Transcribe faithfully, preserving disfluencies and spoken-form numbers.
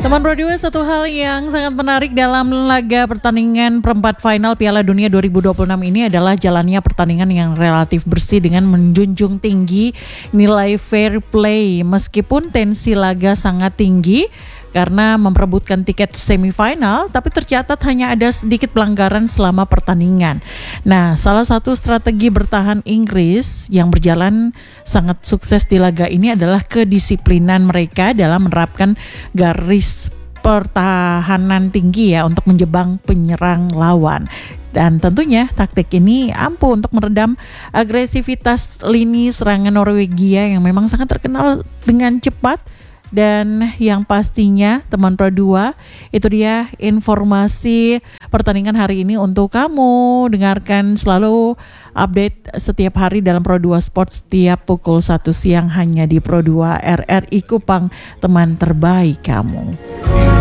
Teman Pro dua, satu hal yang sangat menarik dalam laga pertandingan perempat final Piala Dunia dua ribu dua puluh enam ini adalah jalannya pertandingan yang relatif bersih dengan menjunjung tinggi nilai fair play. Meskipun tensi laga sangat tinggi karena memperebutkan tiket semifinal, tapi tercatat hanya ada sedikit pelanggaran selama pertandingan. Nah, salah satu strategi bertahan Inggris yang berjalan sangat sukses di laga ini adalah kedisiplinan mereka dalam menerapkan garis pertahanan tinggi ya untuk menjebak penyerang lawan. Dan tentunya taktik ini ampuh untuk meredam agresivitas lini serangan Norwegia yang memang sangat terkenal dengan cepat. Dan yang pastinya teman Pro dua, itu dia informasi pertandingan hari ini untuk kamu. Dengarkan selalu update setiap hari dalam Pro dua Sports setiap pukul satu siang hanya di Pro dua R R I Kupang, teman terbaik kamu.